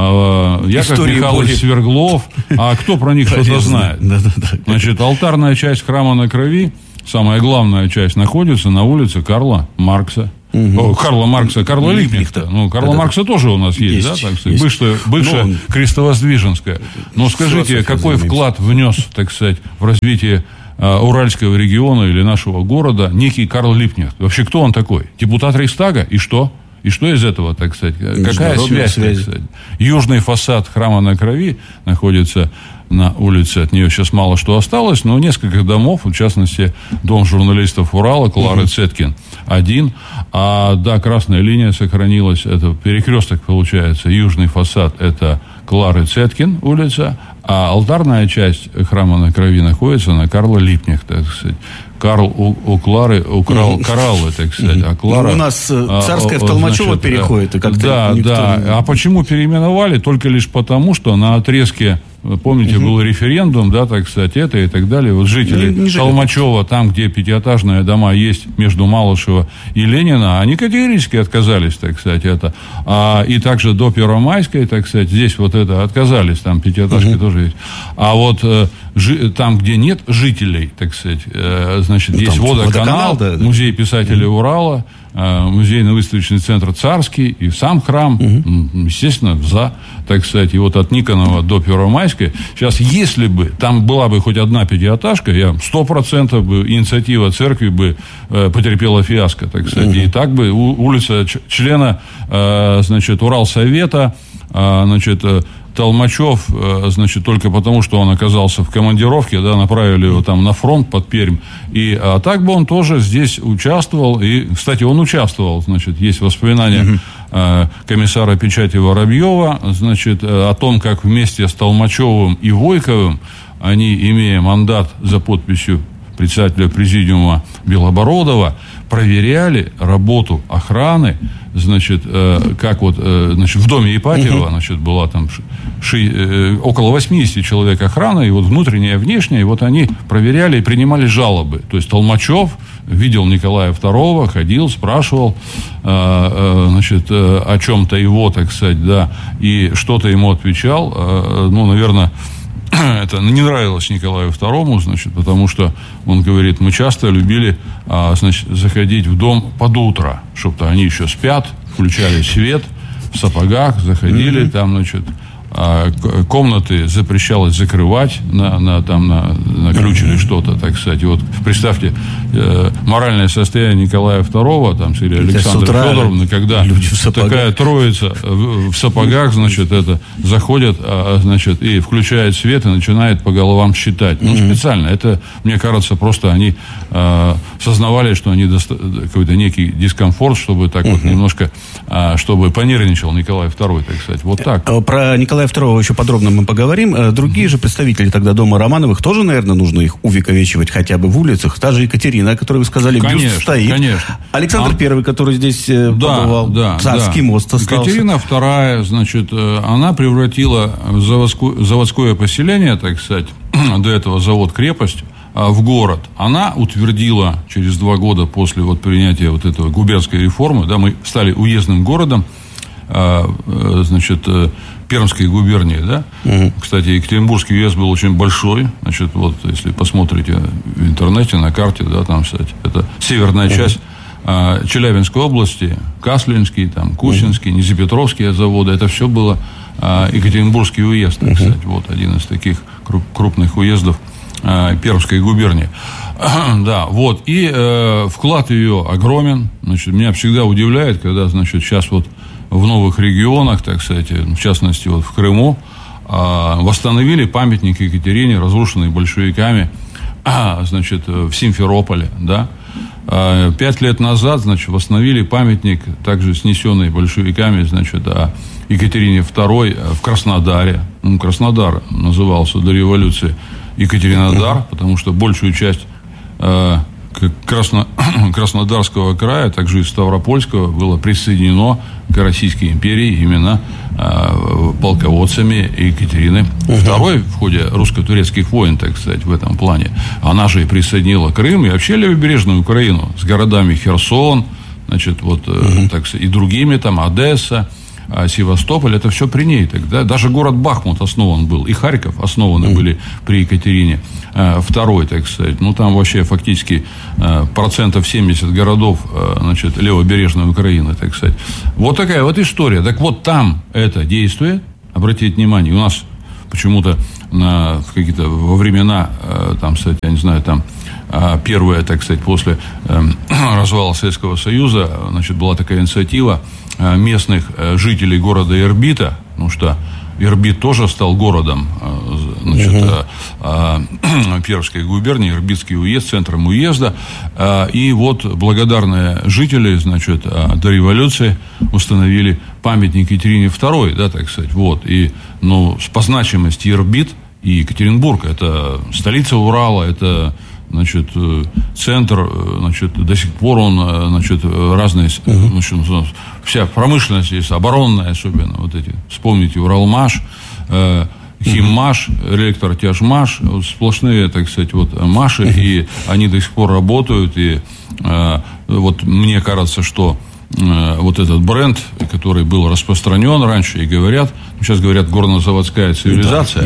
Яков Михайлович Свердлов. А кто про них что-то знает? Значит, алтарная часть храма на крови, самая главная часть, находится на улице Карла Маркса. Карла Липкнехта. Карла Маркса тоже у нас есть, да, так сказать, бывшая Крестовоздвиженская. Но скажите, какой вклад внес, так сказать, в развитие Уральского региона или нашего города некий Карл Липкнехт? Вообще, кто он такой? Депутат Рейхстага? И что? И что из этого, так сказать? Какая связь, так сказать? Южный фасад храма на крови находится на улице. От нее сейчас мало что осталось, но несколько домов, в частности, дом журналистов Урала Клары Цеткин один. Красная линия сохранилась. Это перекресток, получается. Южный фасад – это Клары Цеткин улица, а алтарная часть храма на крови находится на Карла Липкнехта, так сказать. Карл у Клары украл кораллы, так сказать. А Клара... у нас Царская в Толмачево переходит. И как-то А почему переименовали? Только лишь потому, что на отрезке, помните, был референдум, да, так сказать, это и так далее. Вот жители Толмачева, там, где пятиэтажные дома есть между Малышева и Ленина, они категорически отказались, так сказать, это. И также до Первомайской, так сказать, здесь вот это отказались, там пятиэтажки тоже есть. А вот там, где нет жителей, так сказать, значит, есть водоканал, да, музей писателей Урала, музейно-выставочный центр «Царский» и сам храм, естественно, так сказать, и вот от Никонова до Первомайской. Сейчас, если бы там была бы хоть одна пятиэтажка, 100% бы инициатива церкви бы потерпела фиаско, так сказать. И так бы улица члена, значит, Уралсовета, значит, Толмачев, значит, только потому, что он оказался в командировке, да, направили его там на фронт под Пермь. А так бы он тоже здесь участвовал. И, кстати, он участвовал, значит, есть воспоминания комиссара печати Воробьева, значит, о том, как вместе с Толмачевым и Войковым они, имея мандат за подписью председателя президиума Белобородова, проверяли работу охраны, значит, как вот, значит, в доме Ипатьева, значит, была там около 80 человек охраны, и вот внутренняя и внешняя, и вот они проверяли и принимали жалобы. То есть Толмачев видел Николая II, ходил, спрашивал, значит, о чем-то его, так сказать, да, и что-то ему отвечал, наверное, это не нравилось Николаю II, значит, потому что он говорит, мы часто любили, значит, заходить в дом под утро, чтобы они еще спят, включали свет, в сапогах заходили, там, значит, комнаты запрещалось закрывать на ключ или что-то, так сказать. И вот представьте, моральное состояние Николая II, там, или Александры Федоровны, когда такая троица в сапогах, значит, это заходят, значит, и включает свет и начинает по головам считать. Специально. Это, мне кажется, просто они сознавали, что они какой-то некий дискомфорт, чтобы так вот немножко, чтобы понервничал Николай II, так сказать. Вот так. Про Николая II еще подробно мы поговорим. Другие же представители тогда дома Романовых тоже, наверное, нужно их увековечивать хотя бы в улицах. Та же Екатерина, о которой вы сказали, бюст стоит. Конечно. Александр I, который здесь побывал. Царский мост остался. Екатерина II, значит, она превратила заводское поселение, так сказать, до этого завод-крепость, в город. Она утвердила через 2 года после вот принятия вот этого губернской реформы, да, мы стали уездным городом, значит, Пермской губернии, да. Кстати, Екатеринбургский уезд был очень большой. Значит, вот, если посмотрите в интернете, на карте, да, там, кстати, это северная часть Челябинской области, Каслинский, там, Кусинский, Низепетровские заводы. Это все было Екатеринбургский уезд, так сказать. Вот один из таких крупных уездов Пермской губернии. Да, вот. И вклад ее огромен. Значит, меня всегда удивляет, когда, значит, сейчас вот в новых регионах, так сказать, в частности, вот в Крыму, восстановили памятник Екатерине, разрушенный большевиками, значит, в Симферополе, да. 5 лет назад, значит, восстановили памятник, также снесенный большевиками, значит, Екатерине II в Краснодаре. Краснодар назывался до революции Екатеринодар, потому что большую часть Краснодарского края, также и Ставропольского было присоединено к Российской империи именно полководцами Екатерины II в ходе русско-турецких войн, так сказать, в этом плане. Она же и присоединила Крым и вообще левобережную Украину с городами Херсон, значит, вот, так сказать, и другими, там, Одесса, Севастополь, это все при ней тогда. Даже город Бахмут основан был, и Харьков основаны были при Екатерине II, так сказать. Ну, там вообще фактически 70% городов, значит, левобережной Украины, так сказать. Вот такая вот история. Так вот, там это действует, обратите внимание, у нас почему-то какие-то во времена, там, кстати, я не знаю, там, первое, так сказать, после развала Советского Союза, значит, была такая инициатива местных жителей города Ирбита, потому что Ирбит тоже стал городом, значит, Пермской губернии, Ирбитский уезд, центром уезда. И вот благодарные жители, значит, до революции установили памятник Екатерине II, да, так сказать. Вот. И, ну, по значимости Ирбит и Екатеринбург, это столица Урала, это, значит, центр, значит, до сих пор он, значит, разные, значит, вся промышленность есть, оборонная особенно, вот эти, вспомните, Уралмаш, Химмаш, Электротяжмаш, вот сплошные, так сказать, вот Маши, и они до сих пор работают, и вот мне кажется, что вот этот бренд, который был распространен раньше, и говорят, сейчас говорят горнозаводская цивилизация,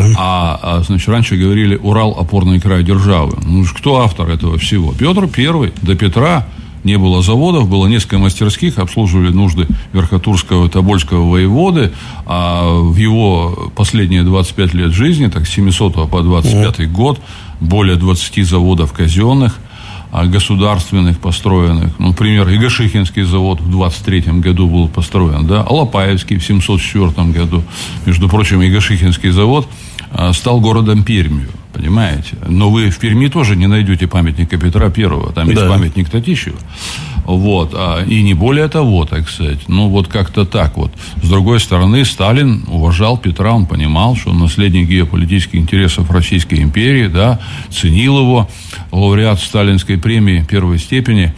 да, значит, раньше говорили Урал опорный край державы. Ну, кто автор этого всего? Петр I. До Петра не было заводов, было несколько мастерских, обслуживали нужды Верхотурского и Тобольского воеводы, а в его последние 25 лет жизни, так, с 700 по 25 год, более 20 заводов казенных, государственных построенных. Ну, например, Игошихинский завод в 23-м году был построен, да, Алапаевский в 704 году. Между прочим, Игошихинский завод стал городом Пермью, понимаете? Но вы в Перми тоже не найдете памятника Петра I, там есть памятник Татищеву. Вот, и не более того, так сказать. Ну, вот как-то так вот. С другой стороны, Сталин уважал Петра, он понимал, что он наследник геополитических интересов Российской империи, да, ценил его. Лауреат Сталинской премии первой степени,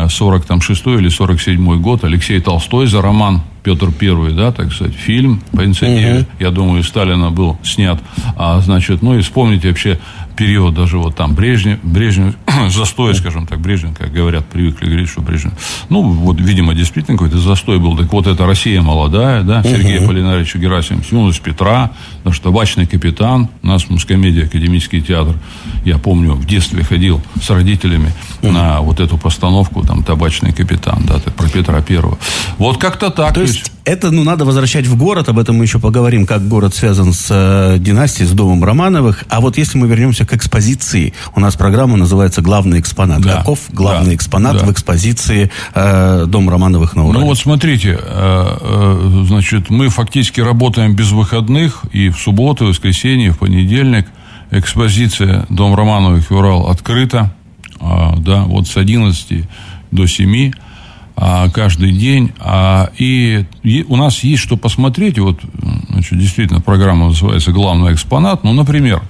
46 или 47 год, Алексей Толстой за роман «Петр I», да, так сказать, фильм по инициативе, я думаю, Сталина был снят. Значит, ну, и вспомните вообще период даже вот там Брежнев, застой, скажем так, Брежнев, как говорят, привыкли говорить, что Брежнев, ну, вот, видимо, действительно какой-то застой был. Так вот, это Россия молодая, да, Сергей Аполлинарович Герасимов, юность Петра, потому что «Табачный капитан», у нас в Мускомедии академический театр, я помню, в детстве ходил с родителями на вот эту постановку, там, «Табачный капитан», да, про Петра I. Вот как-то так. То есть это, ну, надо возвращать в город, об этом мы еще поговорим, как город связан с династией, с домом Романовых. А вот если мы вернемся к экспозиции, у нас программа называется «Главный экспонат». Да. Каков главный экспонат в экспозиции Дом Романовых на Урале? Ну, вот смотрите, значит, мы фактически работаем без выходных, и в субботу, в воскресенье, в понедельник экспозиция «Дом Романовых и Урал» открыта, да, вот с 11 до 7 каждый день, и у нас есть что посмотреть. Вот, значит, действительно, программа называется «Главный экспонат». Ну, например,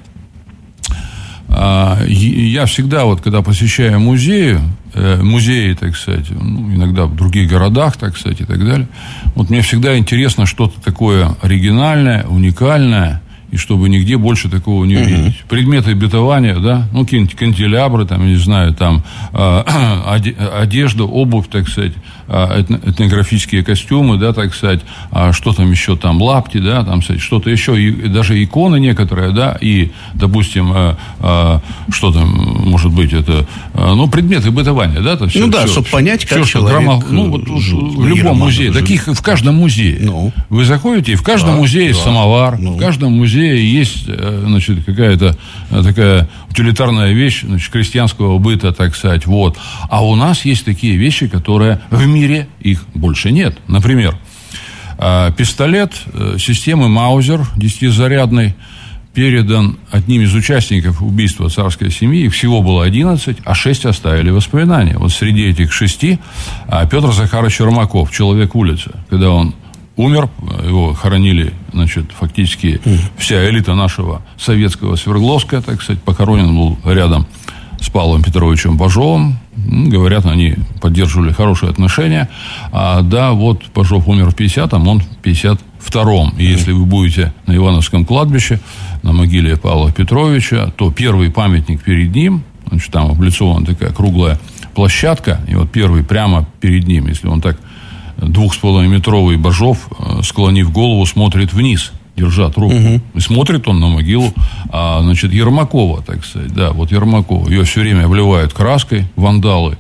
я всегда, вот, когда посещаю музеи, так сказать, ну, иногда в других городах, так сказать, и так далее, вот мне всегда интересно что-то такое оригинальное, уникальное, и чтобы нигде больше такого не увидеть. Предметы бытования, да, ну, какие-нибудь канделябры, там, я не знаю, там, одежда, обувь, так сказать, этнографические костюмы, да, так сказать, что там еще, там, лапти, да, там, кстати, что-то еще, и даже иконы некоторые, да, и, допустим, что там, может быть, это, ну, предметы бытования, да, то все, ну, да, чтобы понять, как все, человек... Ну, вот в любом музее, таких в каждом музее. Вы заходите, и в каждом музее есть самовар, в каждом музее есть, значит, какая-то такая утилитарная вещь, значит, крестьянского быта, так сказать, вот. А у нас есть такие вещи, которые в мире их больше нет. Например, пистолет системы Маузер 10-зарядный передан одним из участников убийства царской семьи. Их всего было 11, а 6 оставили воспоминания. Вот среди этих 6 Петр Захарович Ермаков, человек улицы, когда он умер, его хоронили, значит, фактически вся элита нашего советского Свердловска, так сказать, похоронен был рядом с Павлом Петровичем Бажовым. Говорят, они поддерживали хорошие отношения. Вот Бажов умер в 50-м, он в 52-м. И если вы будете на Ивановском кладбище, на могиле Павла Петровича, то первый памятник перед ним, значит, там облицована такая круглая площадка, и вот первый прямо перед ним, если он так 2,5-метровый Бажов, склонив голову, смотрит вниз, держа трубку. И смотрит он на могилу, Ермакова, так сказать. Да, вот Ермакова. Ее все время обливают краской вандалы.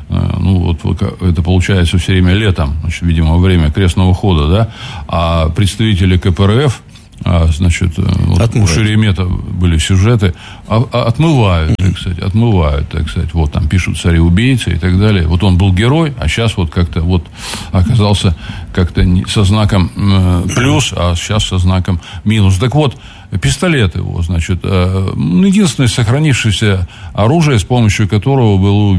Это получается все время летом, значит, видимо, во время крестного хода, да. А представители КПРФ, у Шеремета были сюжеты, отмывают, так сказать, вот там пишут цареубийцы и так далее. Вот он был герой, а сейчас вот как-то вот оказался как-то со знаком плюс, а сейчас со знаком минус. Так вот, пистолет его, единственное сохранившееся оружие, с помощью которого была,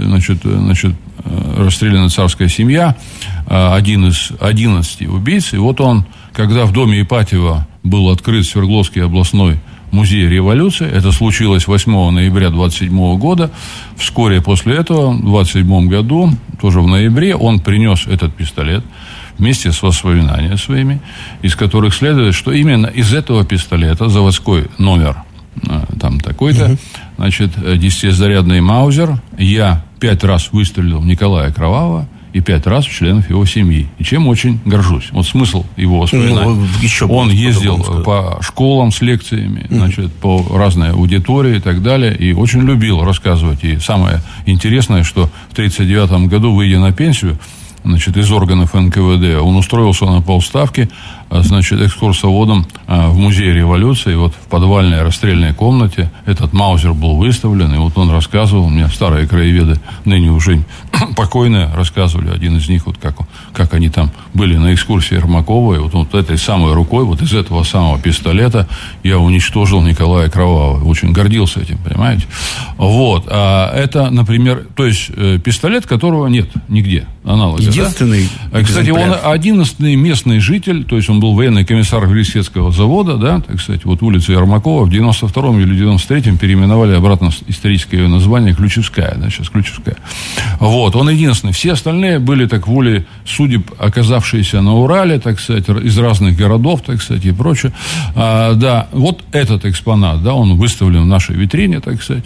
расстреляна царская семья, один из 11 убийц. И вот он, когда в доме Ипатьева был открыт Свердловский областной музей революции, это случилось 8 ноября 1927 года, вскоре после этого, в 1927 году, тоже в ноябре, он принес этот пистолет вместе с воспоминаниями своими, из которых следует, что именно из этого пистолета, заводской номер там такой-то, 10-зарядный маузер, я 5 раз выстрелил в Николая Кровавого и 5 раз в членов его семьи. И чем очень горжусь. Вот смысл его воспоминаний. Он ездил по школам с лекциями, по разной аудитории и так далее, и очень любил рассказывать. И самое интересное, что в 1939 году, выйдя на пенсию, из органов НКВД, он устроился на полставки, экскурсоводом в музей революции. Вот в подвальной расстрельной комнате этот маузер был выставлен, и вот он рассказывал, мне старые краеведы, ныне уже покойные, рассказывали, один из них, вот как они там были на экскурсии Ермакова, и вот этой самой рукой, вот из этого самого пистолета я уничтожил Николая Кровавого. Очень гордился этим, понимаете? Вот. А это, например, то есть пистолет, которого нет нигде, аналога. Единственный. Да? Кстати, он 11-й местный житель, то есть он был военный комиссар Великосветского завода, да, так сказать, вот улица Ермакова в 92-м или 93-м переименовали обратно историческое название Ключевская, да, сейчас Ключевская. Вот, он единственный. Все остальные были, так волей судеб, оказавшиеся на Урале, так сказать, из разных городов, так сказать, и прочее. Да, вот этот экспонат, да, он выставлен в нашей витрине, так сказать.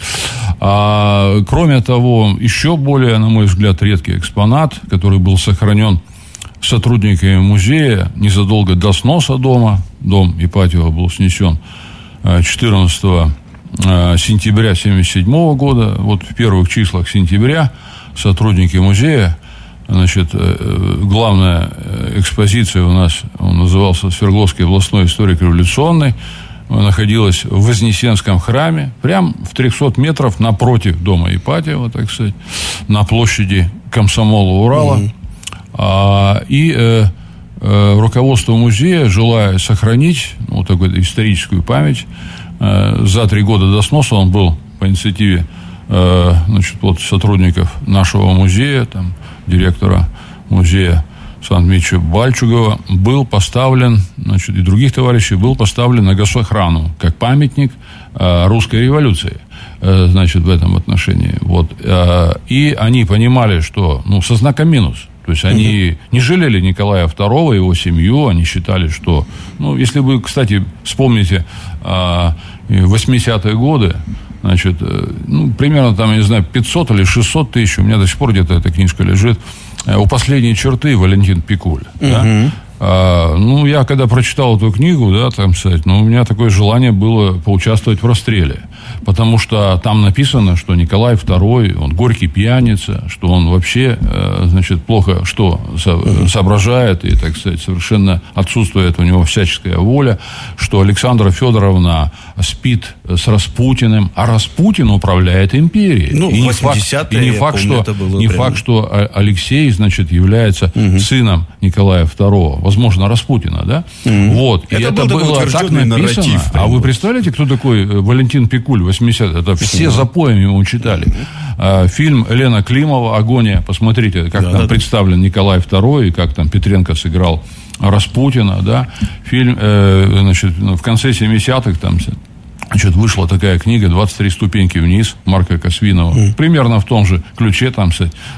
Кроме того, еще более, на мой взгляд, редкий экспонат, который был сохранен сотрудниками музея незадолго до сноса дома. Дом Ипатьева был снесен 14 сентября 1977 года. Вот в первых числах сентября сотрудники музея, главная экспозиция у нас, он назывался Свердловский областной историко-революционный, находилась в Вознесенском храме, прямо в 300 метров напротив дома Ипатьева, так сказать, на площади Комсомола Урала. И руководство музея, желая сохранить такую историческую память, за 3 года до сноса он был по инициативе сотрудников нашего музея, там, директора музея Александра Дмитриевича Бальчугова, был поставлен, и других товарищей, был поставлен на госохрану как памятник русской революции, в этом отношении. Вот. И они понимали, что, со знаком минус. То есть они не жалели Николая II, его семью, они считали, что... если вы, кстати, вспомните 80-е годы, примерно там, я не знаю, 500 или 600 тысяч, у меня до сих пор где-то эта книжка лежит, «У последней черты» Валентин Пикуль. Да? Я когда прочитал эту книгу, да, там, сказать, у меня такое желание было поучаствовать в расстреле. Потому что там написано, что Николай II, он горький пьяница, что он вообще, плохо что соображает, и, так сказать, совершенно отсутствует у него всяческая воля, что Александра Федоровна спит с Распутиным, а Распутин управляет империей. И не факт, что Алексей, является сыном Николая II, возможно, Распутина, да? Вот. И это было так написано. А вы представляете, кто такой Валентин Пикуль, 80-е? Это все запоями ему читали. Фильм Елена Климова «Агония». Посмотрите, как там представлен Николай II, и как там Петренко сыграл Распутина, да? Фильм, в конце 70-х там Значит, вышла такая книга «23 ступеньки вниз» Марка Косвинова. Примерно в том же ключе, там,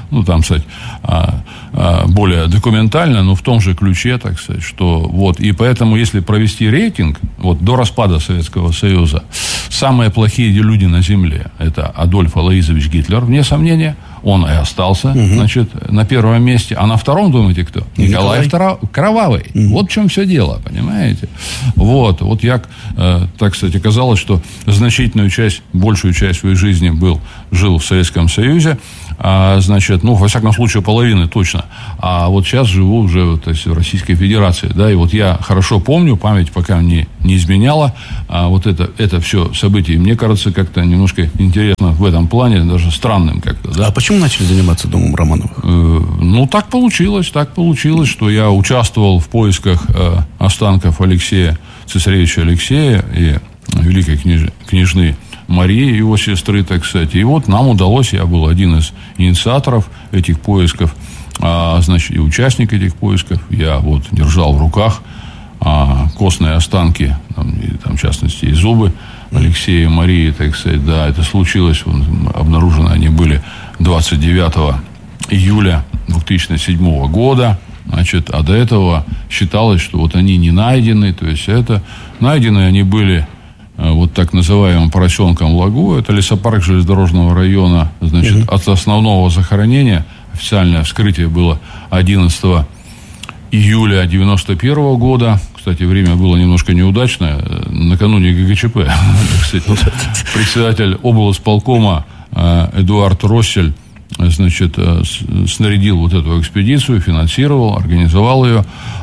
более документально, но в том же ключе, так сказать, что вот. И поэтому, если провести рейтинг, вот до распада Советского Союза, самые плохие люди на Земле – это Адольф Алоизович Гитлер, вне сомнения. Он и остался, значит, на первом месте. А на втором, думаете, кто? Николай II Кровавый. Вот в чем все дело, понимаете? Вот я, так сказать, оказалось, что значительную часть, большую часть своей жизни жил в Советском Союзе. Значит, во всяком случае, половины точно. А вот сейчас живу уже в Российской Федерации. Да, и вот я хорошо помню, память пока не изменяла, вот это все событие. И мне кажется, как-то немножко интересно в этом плане, даже странным как-то. Да? А почему начали заниматься Домом Романовых? Так получилось, что я участвовал в поисках останков Алексея, цесаревича Алексея и великой княжны Марии, его сестры, так сказать. И вот нам удалось, я был один из инициаторов этих поисков, значит, и участник этих поисков. Я вот держал в руках костные останки, там, в частности, и зубы Алексея и Марии, так сказать. Да, это случилось, обнаружены они были 29 июля 2007 года. Значит, а до этого считалось, что вот они не найдены, то есть найдены они были вот так называемым поросенком Лагу, это лесопарк железнодорожного района, значит, от основного захоронения, официальное вскрытие было 11 июля 1991 года, кстати, время было немножко неудачное, накануне ГКЧП, председатель облсполкома Эдуард Россель, значит, снарядил вот эту экспедицию, финансировал, организовал ее,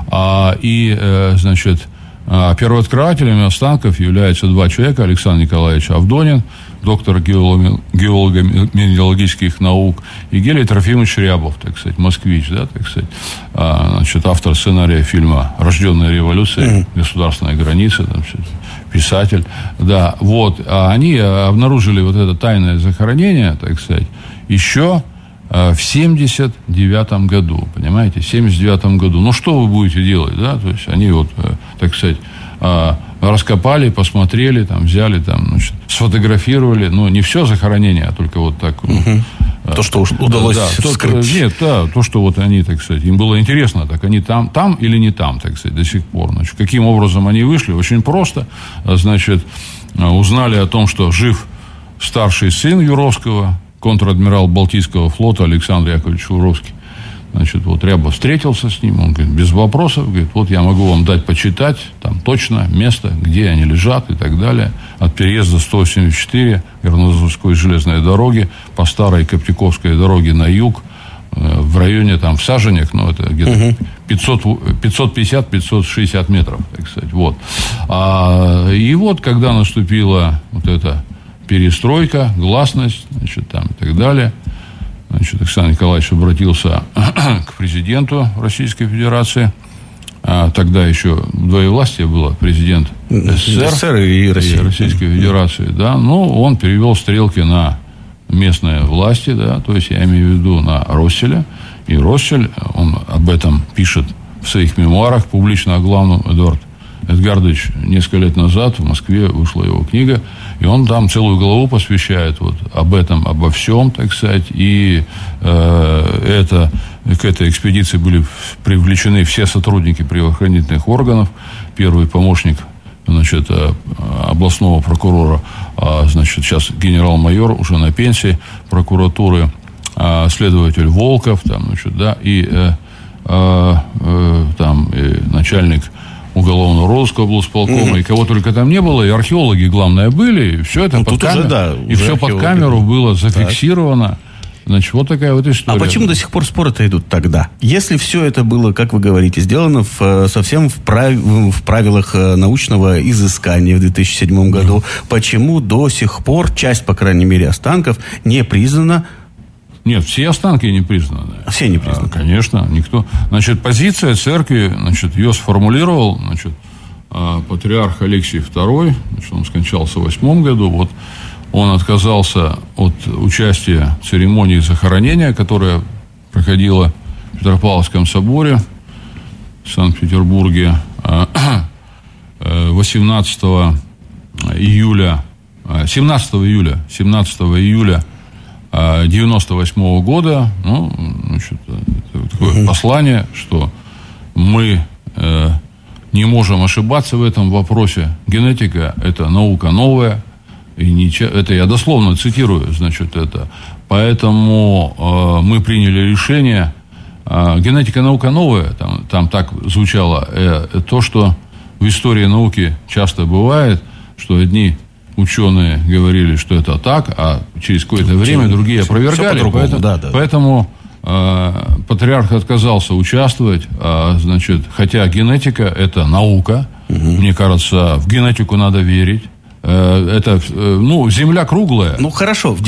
значит, первооткрывателями останков являются два человека: Александр Николаевич Авдонин, доктор геолого-минералогических наук, и Гелий Трофимович Рябов, так сказать, москвич, да, так сказать, значит, автор сценария фильма «Рожденная революция», «Государственная граница», там, писатель, да, вот, они обнаружили вот это тайное захоронение, так сказать, еще в 79-м году, понимаете, в 79-м году. Что вы будете делать, да, то есть они вот, так сказать, раскопали, посмотрели, там, взяли, там, значит, сфотографировали, не все захоронение, а только вот так. То, что удалось вскрыть. То, что вот они, так сказать, им было интересно, так они там или не там, так сказать, до сих пор. Значит, каким образом они вышли? Очень просто. Значит, узнали о том, что жив старший сын Юровского, контр-адмирал Балтийского флота Александр Яковлевич Юровский. Значит, вот Рябов встретился с ним, он говорит, без вопросов, говорит, вот я могу вам дать почитать, там точно место, где они лежат и так далее. От переезда 184 Горнозаводской железной дороги по старой Коптяковской дороге на юг, в районе, там, в Саженях, это где-то 550-560 метров, так сказать, вот. И вот, когда наступила вот эта перестройка, гласность, значит, там, и так далее, значит, Александр Николаевич обратился к президенту Российской Федерации. Тогда еще двоевластие было, президент СССР и Российской Федерации. Да, он перевел стрелки на местные власти, да, то есть я имею в виду на Росселя. И Россель, он об этом пишет в своих мемуарах публично о главном. Эдуард Эдгардович несколько лет назад в Москве вышла его книга, и он там целую главу посвящает вот об этом, обо всем, так сказать, и к этой экспедиции были привлечены все сотрудники правоохранительных органов, первый помощник, значит, областного прокурора, значит, сейчас генерал-майор уже на пенсии прокуратуры, следователь Волков, там, значит, да, и начальник уголовного розыска облсполкома, и кого только там не было, и археологи, главное, были, и все это под камеру, и все под камеру было зафиксировано. Значит, вот такая вот история. А почему до сих пор споры-то идут тогда? Если все это было, как вы говорите, сделано совсем в правилах научного изыскания в 2007 году, почему до сих пор часть, по крайней мере, останков не признана? Нет, все останки не признаны. Все не признаны? Конечно, никто. Значит, позиция церкви, значит, ее сформулировал, значит, патриарх Алексий II, значит, он скончался в 2008 году, вот, он отказался от участия в церемонии захоронения, которая проходила в Петропавловском соборе в Санкт-Петербурге 18 17 июля 98 года, такое послание, что мы не можем ошибаться в этом вопросе. Генетика – это наука новая, и это я дословно цитирую, это. Поэтому мы приняли решение. Генетика – наука новая, там так звучало, то, что в истории науки часто бывает, что одни ученые говорили, что это так, а через какое-то время другие опровергали. Поэтому патриарх отказался участвовать, хотя генетика – это наука. Мне кажется, в генетику надо верить. Это, Земля круглая. Хорошо.